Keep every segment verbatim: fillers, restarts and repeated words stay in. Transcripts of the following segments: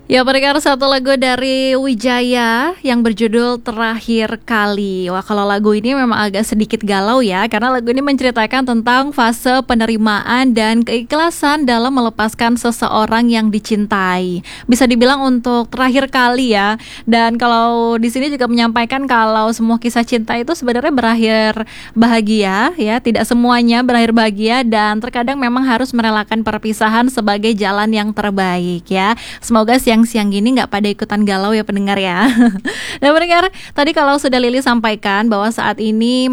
Ya, pendengar, satu lagu dari Wijaya yang berjudul Terakhir Kali. Wah, kalau lagu ini memang agak sedikit galau ya, karena lagu ini menceritakan tentang fase penerimaan dan keikhlasan dalam melepaskan seseorang yang dicintai. Bisa dibilang untuk terakhir kali ya. Dan kalau di sini juga menyampaikan kalau semua kisah cinta itu sebenarnya berakhir bahagia ya, tidak semuanya berakhir bahagia dan terkadang memang harus merelakan perpisahan sebagai jalan yang terbaik ya. Semoga siang siang gini nggak pada ikutan galau ya pendengar ya. Nah pendengar, tadi kalau sudah Lili sampaikan bahwa saat ini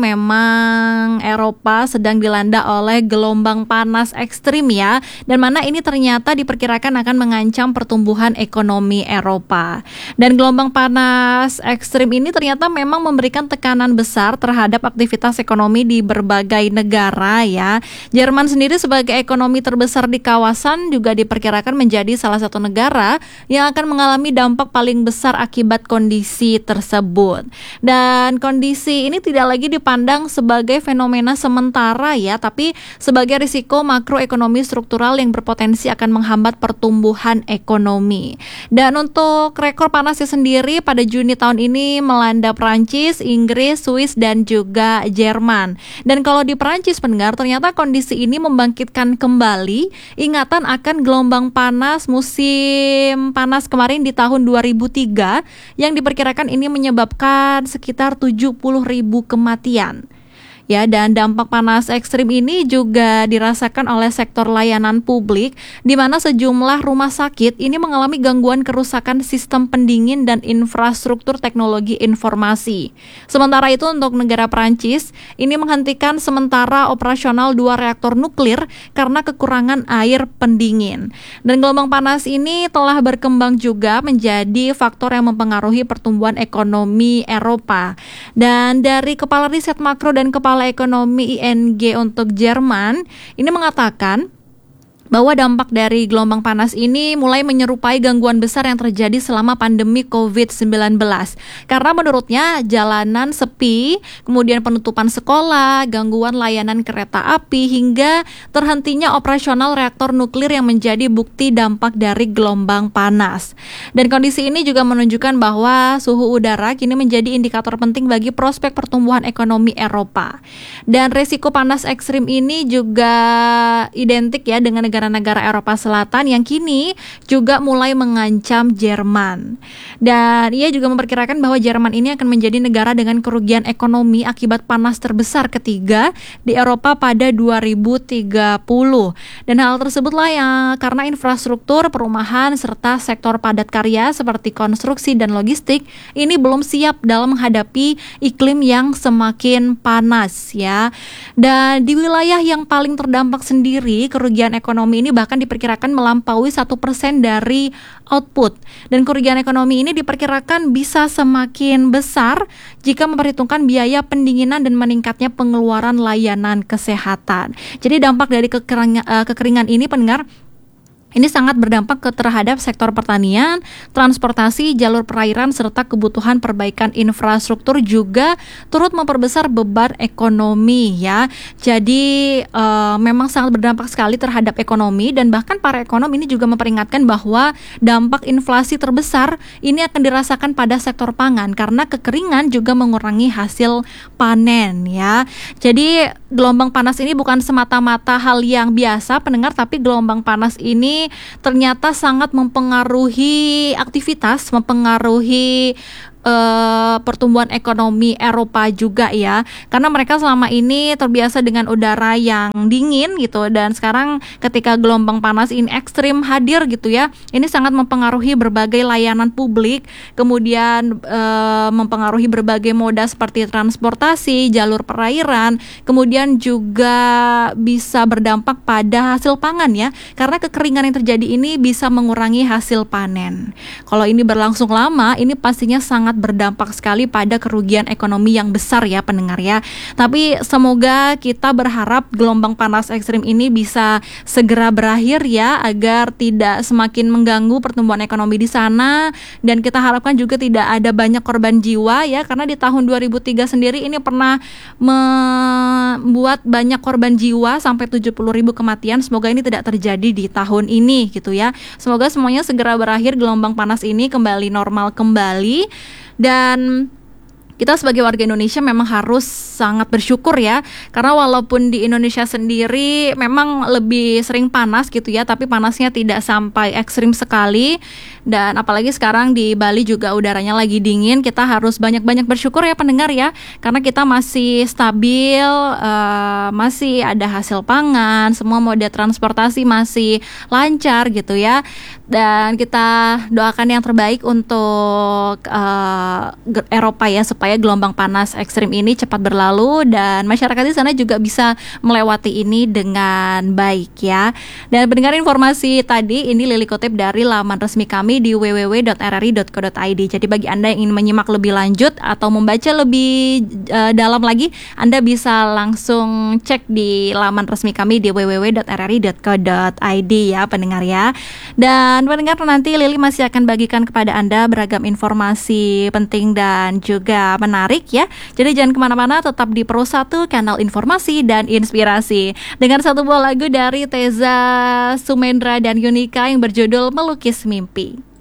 memang Eropa sedang dilanda oleh gelombang panas ekstrim ya, dan mana ini ternyata diperkirakan akan mengancam pertumbuhan ekonomi Eropa. Dan gelombang panas ekstrim ini ternyata memang memberikan tekanan besar terhadap aktivitas ekonomi di berbagai negara ya. Jerman sendiri sebagai ekonomi terbesar di kawasan juga diperkirakan menjadi salah satu negara yang akan mengalami dampak paling besar akibat kondisi tersebut. Dan kondisi ini tidak lagi dipandang sebagai fenomena sementara ya, tapi sebagai risiko makroekonomi struktural yang berpotensi akan menghambat pertumbuhan ekonomi. Dan untuk rekor panasnya sendiri pada Juni tahun ini melanda Prancis, Inggris, Swiss, dan juga Jerman. Dan kalau di Prancis pendengar, ternyata kondisi ini membangkitkan kembali ingatan akan gelombang panas musim panas kemarin di tahun dua ribu tiga yang diperkirakan ini menyebabkan sekitar tujuh puluh ribu kematian. Ya, dan dampak panas ekstrim ini juga dirasakan oleh sektor layanan publik, di mana sejumlah rumah sakit ini mengalami gangguan kerusakan sistem pendingin dan infrastruktur teknologi informasi. Sementara itu untuk negara Prancis, ini menghentikan sementara operasional dua reaktor nuklir karena kekurangan air pendingin. Dan gelombang panas ini telah berkembang juga menjadi faktor yang mempengaruhi pertumbuhan ekonomi Eropa. Dan dari Kepala Riset Makro dan Kepala Ekonomi I N G untuk Jerman ini mengatakan bahwa dampak dari gelombang panas ini mulai menyerupai gangguan besar yang terjadi selama pandemi covid sembilan belas. Karena menurutnya jalanan sepi, kemudian penutupan sekolah, gangguan layanan kereta api, hingga terhentinya operasional reaktor nuklir yang menjadi bukti dampak dari gelombang panas. Dan kondisi ini juga menunjukkan bahwa suhu udara kini menjadi indikator penting bagi prospek pertumbuhan ekonomi Eropa. Dan resiko panas ekstrim ini juga identik ya dengan negara negara Eropa Selatan yang kini juga mulai mengancam Jerman. Dan ia juga memperkirakan bahwa Jerman ini akan menjadi negara dengan kerugian ekonomi akibat panas terbesar ketiga di Eropa pada dua ribu tiga puluh. Dan hal tersebutlah yang karena infrastruktur, perumahan, serta sektor padat karya seperti konstruksi dan logistik ini belum siap dalam menghadapi iklim yang semakin panas ya. Dan di wilayah yang paling terdampak sendiri, kerugian ekonomi ini bahkan diperkirakan melampaui satu persen dari output. Dan kerugian ekonomi ini diperkirakan bisa semakin besar jika memperhitungkan biaya pendinginan dan meningkatnya pengeluaran layanan kesehatan. Jadi dampak dari kekeringan, uh, kekeringan ini pendengar, ini sangat berdampak ke terhadap sektor pertanian, transportasi, jalur perairan, serta kebutuhan perbaikan infrastruktur juga turut memperbesar beban ekonomi ya. Jadi uh, memang sangat berdampak sekali terhadap ekonomi, dan bahkan para ekonom ini juga memperingatkan bahwa dampak inflasi terbesar ini akan dirasakan pada sektor pangan karena kekeringan juga mengurangi hasil panen ya. Jadi gelombang panas ini bukan semata-mata hal yang biasa pendengar, tapi gelombang panas ini ternyata sangat mempengaruhi aktivitas, mempengaruhi Uh, pertumbuhan ekonomi Eropa juga ya, karena mereka selama ini terbiasa dengan udara yang dingin gitu, dan sekarang ketika gelombang panas ini ekstrim hadir gitu ya, ini sangat mempengaruhi berbagai layanan publik, kemudian uh, mempengaruhi berbagai moda seperti transportasi, jalur perairan, kemudian juga bisa berdampak pada hasil pangan ya, karena kekeringan yang terjadi ini bisa mengurangi hasil panen. Kalau ini berlangsung lama, ini pastinya sangat sangat berdampak sekali pada kerugian ekonomi yang besar ya pendengar ya. Tapi semoga kita berharap gelombang panas ekstrim ini bisa segera berakhir ya, agar tidak semakin mengganggu pertumbuhan ekonomi di sana, dan kita harapkan juga tidak ada banyak korban jiwa ya, karena di tahun dua ribu tiga sendiri ini pernah membuat banyak korban jiwa sampai tujuh puluh ribu kematian. Semoga ini tidak terjadi di tahun ini gitu ya. Semoga semuanya segera berakhir, gelombang panas ini kembali normal kembali, dan kita sebagai warga Indonesia memang harus sangat bersyukur ya, karena walaupun di Indonesia sendiri memang lebih sering panas gitu ya, tapi panasnya tidak sampai ekstrim sekali. Dan apalagi sekarang di Bali juga udaranya lagi dingin, kita harus banyak-banyak bersyukur ya pendengar ya, karena kita masih stabil, uh, masih ada hasil pangan, semua moda transportasi masih lancar gitu ya. Dan kita doakan yang terbaik untuk uh, Eropa ya, supaya gelombang panas ekstrim ini cepat berlalu dan masyarakat di sana juga bisa melewati ini dengan baik ya. Dan mendengar informasi tadi ini Lili kutip dari laman resmi kami di w w w dot r r i dot co dot i d. Jadi bagi Anda yang ingin menyimak lebih lanjut atau membaca lebih uh, dalam lagi, Anda bisa langsung cek di laman resmi kami di w w w dot r r i dot co dot i d ya pendengar ya. Dan pendengar, nanti Lili masih akan bagikan kepada Anda beragam informasi penting dan juga menarik ya. Jadi jangan kemana-mana, tetap di Pro satu, kanal informasi dan inspirasi. Dengan satu buah lagu dari Teza, Sumendra dan Yunika yang berjudul Melukis Mimpi.